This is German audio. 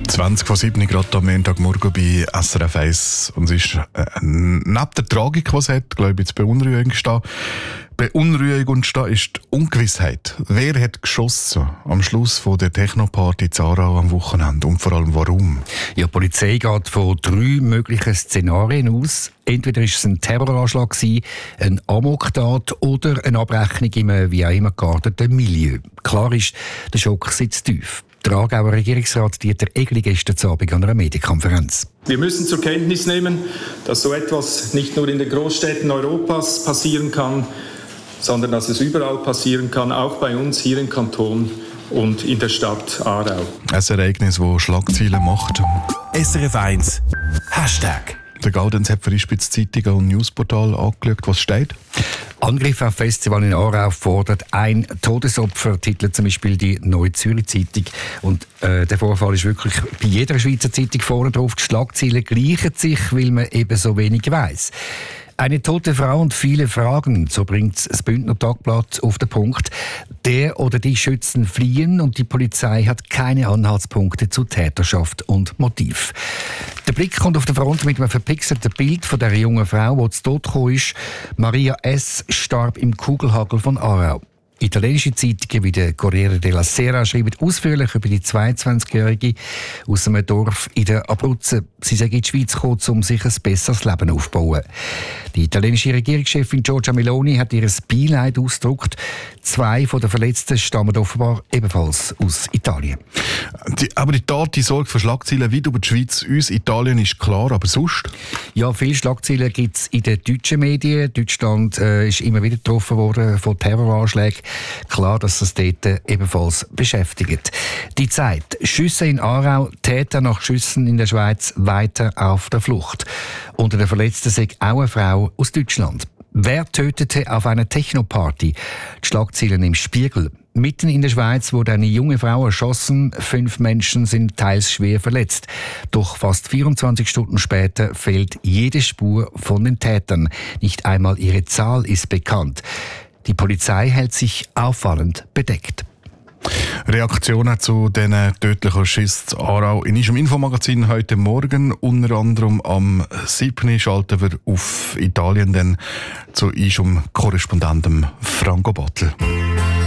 20:07 gerade am Montagmorgen bei SRF 1. Und es ist neben der Tragik, die es hat, glaube ich, jetzt beunruhigend ist die Ungewissheit. Wer hat geschossen am Schluss von der Technoparty in Aarau am Wochenende und vor allem warum? Ja, die Polizei geht von 3 möglichen Szenarien aus. Entweder war es ein Terroranschlag, eine Amoktat oder eine Abrechnung im wie auch immer gearteten Milieu. Klar ist, der Schock sitzt tief. Der Aargauer Regierungsrat Dieter Egli gestern Abend an einer Medienkonferenz. Wir müssen zur Kenntnis nehmen, dass so etwas nicht nur in den Großstädten Europas passieren kann, sondern dass es überall passieren kann, auch bei uns hier im Kanton und in der Stadt Aarau. Ein Ereignis, das Schlagzeilen macht. SRF 1 Hashtag. Der Gaudenz hat für die Spitz Zeitung und Newsportal angeschaut. Was steht? Angriff auf Festival in Aarau fordert ein Todesopfer, titelt zum Beispiel die Neue Zürich Zeitung. Und der Vorfall ist wirklich bei jeder Schweizer Zeitung vorne drauf. Die Schlagzeilen gleichen sich, weil man eben so wenig weiss. Eine tote Frau und viele Fragen, so bringt das Bündner Tagblatt auf den Punkt. Der oder die Schützen fliehen und die Polizei hat keine Anhaltspunkte zu Täterschaft und Motiv. Der Blick kommt auf der Front mit einem verpixelten Bild von der jungen Frau, die zu Tod gekommen ist. Maria S. starb im Kugelhagel von Aarau. Italienische Zeitungen wie der Corriere della Sera schreiben ausführlich über die 22-Jährige aus einem Dorf in der Abruzzen. Sie sei in die Schweiz gekommen, um sich ein besseres Leben aufzubauen. Die italienische Regierungschefin Giorgia Meloni hat ihr Beileid ausgedrückt. 2 von den Verletzten stammen offenbar ebenfalls aus Italien. Aber die Tat, die sorgt für Schlagzeilen weit über die Schweiz. Uns Italien ist klar, aber sonst? Ja, viele Schlagzeilen gibt es in den deutschen Medien. Deutschland ist immer wieder getroffen worden von Terroranschlägen. Klar, dass es dort ebenfalls beschäftigt. Die Zeit. Schüsse in Aarau, Täter nach Schüssen in der Schweiz weiter auf der Flucht. Unter den Verletzten sei auch eine Frau aus Deutschland. Wer tötete auf einer Technoparty? Die Schlagzeilen im Spiegel. Mitten in der Schweiz wurde eine junge Frau erschossen. 5 Menschen sind teils schwer verletzt. Doch fast 24 Stunden später fehlt jede Spur von den Tätern. Nicht einmal ihre Zahl ist bekannt. Die Polizei hält sich auffallend bedeckt. Reaktionen zu diesen tödlichen Schüssen in Aarau in unserem Infomagazin heute Morgen. Unter anderem am 7. schalten wir auf Italien dann zu unserem Korrespondenten Franco Battel.